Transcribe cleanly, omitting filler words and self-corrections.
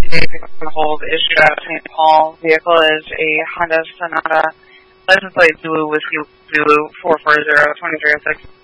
today picking the hold issued out of St. Paul. Vehicle is a Honda Sonata, license plate Zulu Whiskey Zulu 440 2306.